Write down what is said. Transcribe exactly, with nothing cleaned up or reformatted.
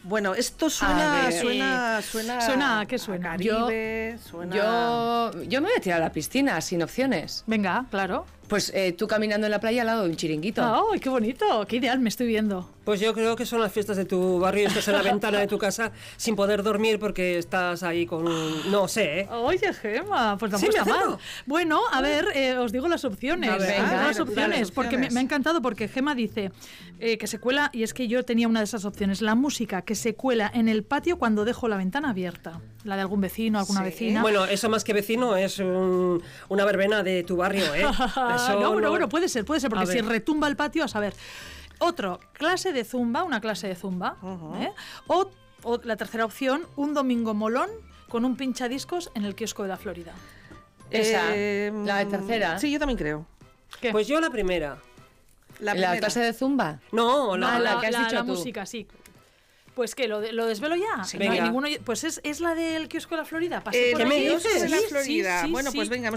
Bueno, esto suena, suena, suena... ¿Suena a qué suena? A Caribe, yo, suena... Yo, yo me voy a tirar a la piscina, sin opciones. Venga, claro. Pues eh, tú caminando en la playa al lado de un chiringuito. ¡Ay, qué bonito! ¡Qué ideal! Me estoy viendo. Pues yo creo que son las fiestas de tu barrio y estás en la ventana de tu casa sin poder dormir porque estás ahí con un... No sé, ¿eh? Oye, Gema, pues tampoco Sí, está me mal. acerco. Bueno, a ver, eh, os digo las opciones. A ver, Os digo venga, las dale, opciones, dale, porque me, opciones. me ha encantado porque Gema dice eh, que se cuela, y es que yo tenía una de esas opciones, la música que se cuela en el patio cuando dejo la ventana abierta. La de algún vecino, alguna Sí. vecina. Bueno, eso más que vecino es un- una verbena de tu barrio, ¿eh? Eso no, bueno, no- bueno, puede ser, puede ser, porque A si ver. retumba el patio, a saber. Otro, clase de zumba, una clase de zumba. ¿eh? o, o la tercera opción, un domingo molón con un pinchadiscos en el kiosco de la Florida. Esa, Eh, la tercera. Sí, yo también creo. ¿Qué? Pues yo la primera. La, ¿La primera. clase de zumba? No, la, Ah, la, la que has la- dicho la tú. música, sí. Pues que lo, de- lo desvelo ya. Sí, No hay venga. ninguno, pues es, es la del kiosco de la Florida. Pasé Eh, por ¿qué allí. me dices? Sí, de la sí, Florida. sí, bueno, sí. pues venga,